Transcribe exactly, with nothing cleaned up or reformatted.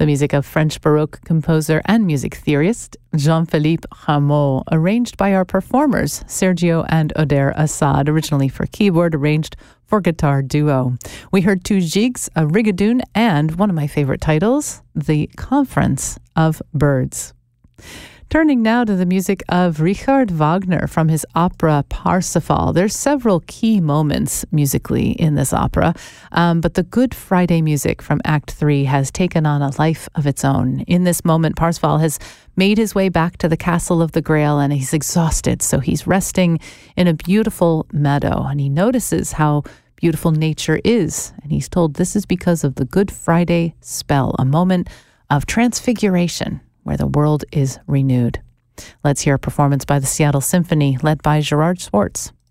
the music of French Baroque composer and music theorist Jean-Philippe Rameau, arranged by our performers Sergio and Oder Assad, originally for keyboard, arranged for guitar duo. We heard two jigs, a rigadoon, and one of my favorite titles, The Conference of Birds. Turning now to the music of Richard Wagner from his opera Parsifal. There's several key moments musically in this opera, um, but the Good Friday music from Act three has taken on a life of its own. In this moment, Parsifal has made his way back to the Castle of the Grail, and he's exhausted, so he's resting in a beautiful meadow, and he notices how beautiful nature is, and he's told this is because of the Good Friday spell, a moment of transfiguration where the world is renewed. Let's hear a performance by the Seattle Symphony led by Gerard Schwartz.